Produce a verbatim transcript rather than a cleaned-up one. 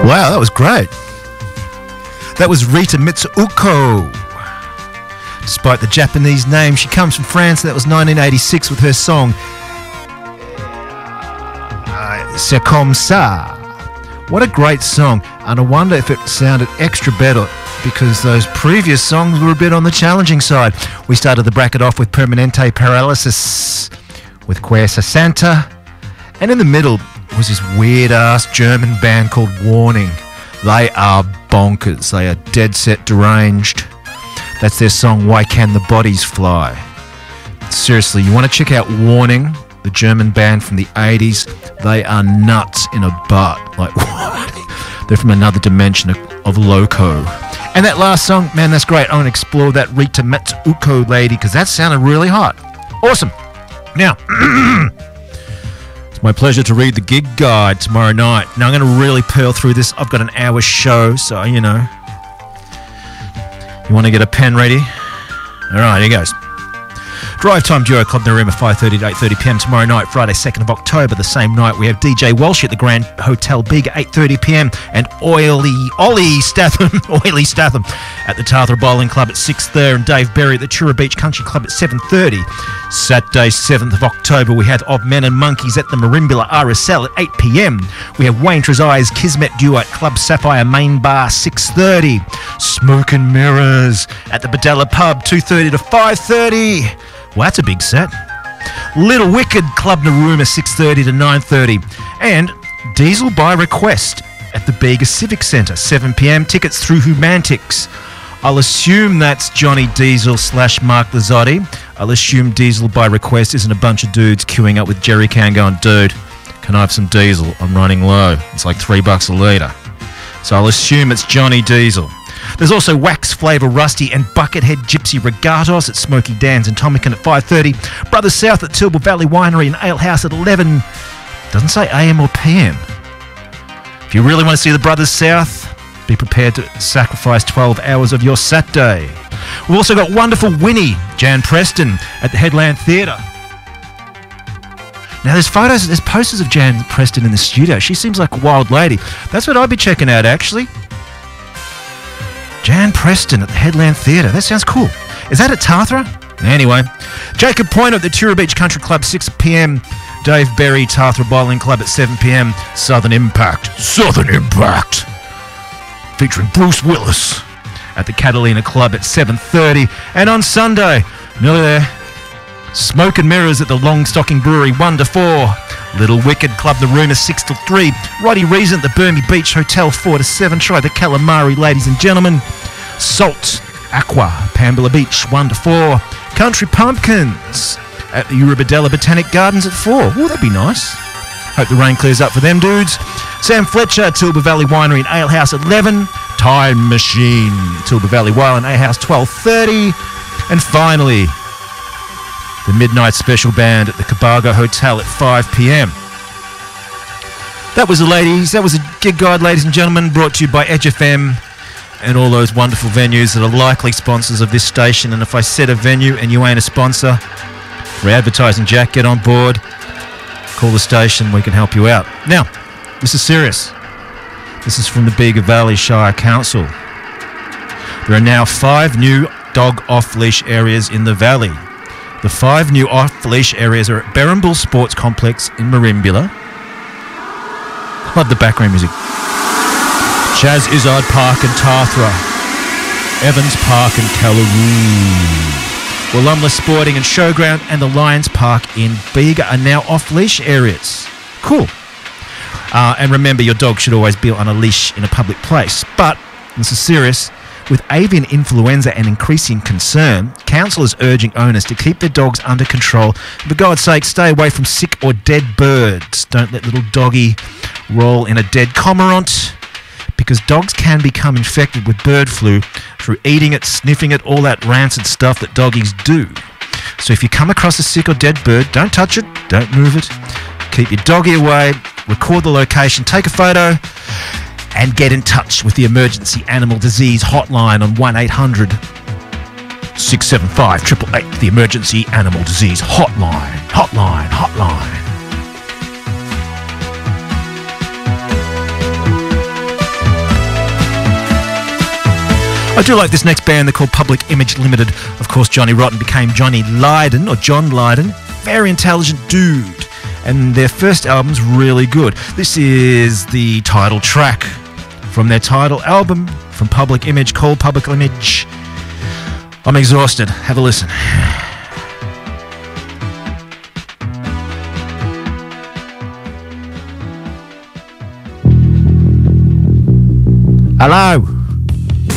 Wow, that was great. That was Rita Mitsuko. Despite the Japanese name, she comes from France, and that was nineteen eighty-six with her song uh, C'est comme ça. What a great song, and I wonder if it sounded extra better because those previous songs were a bit on the challenging side. We started the bracket off with Permanente Paralysis with Quersa Santa, and in the middle was this weird-ass German band called Warning. They are bonkers. They are dead set deranged. That's their song, Why Can the Bodies Fly? Seriously, you want to check out Warning, the German band from the eighties? They are nuts in a butt. Like, what? They're from another dimension of, of loco. And that last song, man, that's great. I want to explore that Rita Mitsuko lady because that sounded really hot. Awesome. Now, it's my pleasure to read the gig guide tomorrow night. Now, I'm going to really pearl through this. I've got an hour show, so, you know. You want to get a pen ready? All right, here goes. Drive Time Duo Club Naruma, five thirty to eight thirty p m tomorrow night, Friday, second of October. The same night, we have D J Walsh at the Grand Hotel Big, eight thirty p m, and Oily Ollie Statham, Oily Statham at the Tathra Bowling Club at six thirty, and Dave Berry at the Tura Beach Country Club at seven thirty. Saturday, seventh of October, we have Of Men and Monkeys at the Marimbula R S L at eight p m. We have Wayne Trezai's Kismet Duo at Club Sapphire Main Bar, six thirty. Smoke and Mirrors at the Badella Pub, two thirty to five thirty. Well, that's a big set. Little Wicked Club Naruma, six thirty to nine thirty. And Diesel by Request at the Bega Civic Centre, seven p m. Tickets through Humantix. I'll assume that's Johnny Diesel slash Mark Lazzotti. I'll assume Diesel by Request isn't a bunch of dudes queuing up with jerry can going, dude, can I have some diesel? I'm running low. It's like three bucks a litre. So I'll assume it's Johnny Diesel. There's also Wax Flavour Rusty and Buckethead Gypsy Regatos at Smoky Dan's and Tomican at five thirty. Brothers South at Tilbury Valley Winery and Ale House at eleven. Doesn't say A M or P M. If you really want to see the Brothers South, be prepared to sacrifice twelve hours of your Saturday. We've also got Wonderful Winnie, Jan Preston, at the Headland Theatre. Now, there's photos, there's posters of Jan Preston in the studio. She seems like a wild lady. That's what I'd be checking out, actually. Jan Preston at the Headland Theatre. That sounds cool. Is that at Tathra? Anyway, Jacob Point at the Tura Beach Country Club, six p m. Dave Berry, Tathra Bowling Club at seven p m. Southern Impact. Southern Impact. Featuring Bruce Willis at the Catalina Club at seven thirty. And on Sunday, nearly there, Smoke and Mirrors at the Longstocking Brewery, one to four. Little Wicked Club Naruma, six till three. Roddy Reason at the Burmese Beach Hotel, four to seven. Try the Calamari, ladies and gentlemen. Salt Aqua, Pambula Beach, one to four. Country Pumpkins at the Eurobadella Botanic Gardens at four. Oh, that'd be nice. Hope the rain clears up for them dudes. Sam Fletcher, Tilbury Valley Winery and Ale House at eleven. Time Machine, Tilbury Valley Wild and Ale House, twelve thirty. And finally, the Midnight Special Band at the Cabargo Hotel at five p m. That was the ladies. That was a gig guide, ladies and gentlemen, brought to you by Edge F M and all those wonderful venues that are likely sponsors of this station. And if I said a venue and you ain't a sponsor, for advertising Jack, get on board. Call the station. We can help you out. Now, this is serious. This is from the Bega Valley Shire Council. There are now five new dog off-leash areas in the valley. The five new off-leash areas are at Berrimble Sports Complex in Marimbula. Love the background music. Chaz Izzard Park in Tathra. Evans Park in Callaroo. Wollumla Sporting and Showground and the Lions Park in Bega are now off-leash areas. Cool. Uh, and remember, your dog should always be on a leash in a public place. But, this is serious, with avian influenza and increasing concern, council is urging owners to keep their dogs under control. For God's sake, stay away from sick or dead birds. Don't let little doggy roll in a dead cormorant, because dogs can become infected with bird flu through eating it, sniffing it, all that rancid stuff that doggies do. So if you come across a sick or dead bird, don't touch it, don't move it. Keep your doggy away, record the location, take a photo, and get in touch with the Emergency Animal Disease Hotline on one eight hundred six seven five eight eight eight. The Emergency Animal Disease Hotline. Hotline, hotline. I do like this next band. They're called Public Image Limited. Of course, Johnny Rotten became Johnny Lydon, or John Lydon. Very intelligent dude. And their first album's really good. This is the title track from their title album from Public Image, called Public Image. I'm exhausted. Have a listen. Hello.